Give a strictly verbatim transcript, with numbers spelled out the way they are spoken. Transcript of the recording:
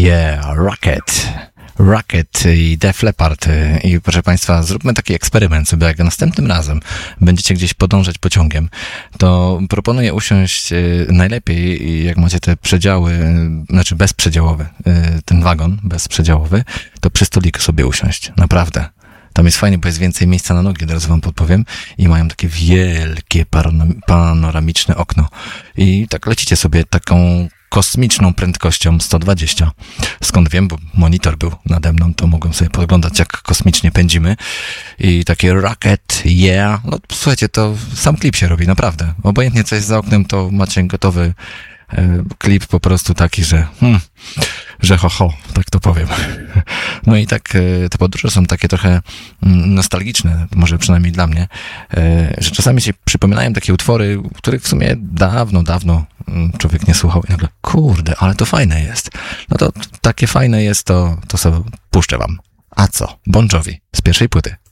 Yeah, Rocket. Rocket i Def Leppard. I proszę Państwa, zróbmy taki eksperyment sobie, jak następnym razem będziecie gdzieś podążać pociągiem, to proponuję usiąść najlepiej, jak macie te przedziały, znaczy bezprzedziałowy, ten wagon bezprzedziałowy, to przy stoliku sobie usiąść. Naprawdę. Tam jest fajnie, bo jest więcej miejsca na nogi, teraz wam podpowiem. I mają takie wielkie panoramiczne okno. I tak lecicie sobie taką kosmiczną prędkością sto dwadzieścia. Skąd wiem, bo monitor był nade mną, to mogłem sobie podglądać, jak kosmicznie pędzimy. I takie rocket, yeah. No słuchajcie, to sam klip się robi, naprawdę. Obojętnie co jest za oknem, to macie gotowy e, klip po prostu taki, że hmm, że ho, ho, tak to powiem. No i tak e, te podróże są takie trochę nostalgiczne, może przynajmniej dla mnie, e, że czasami się przypominają takie utwory, których w sumie dawno, dawno człowiek nie słuchał i nagle, kurde, ale to fajne jest. No to takie fajne jest, to, to sobie puszczę wam. A co? Bon Jovi z pierwszej płyty.